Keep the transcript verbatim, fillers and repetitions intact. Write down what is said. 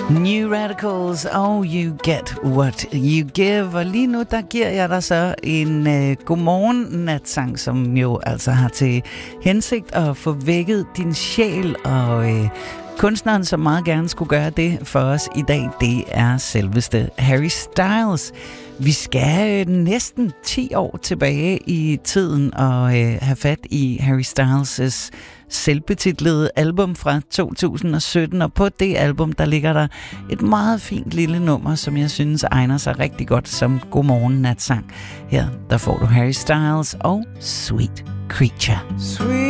New Radicals og You Get What You Give. Og lige nu, der giver jeg dig så en uh, godmorgen-natsang, som jo altså har til hensigt at få vækket din sjæl. Og uh, kunstneren, som meget gerne skulle gøre det for os i dag, det er selveste Harry Styles. Vi skal øh, næsten ti år tilbage i tiden og øh, have fat i Harry Styles' selvbetitlede album fra to tusind og sytten, og på det album, der ligger der et meget fint lille nummer, som jeg synes egner sig rigtig godt som godmorgen-natsang. Her, der får du Harry Styles og Sweet Creature. Sweet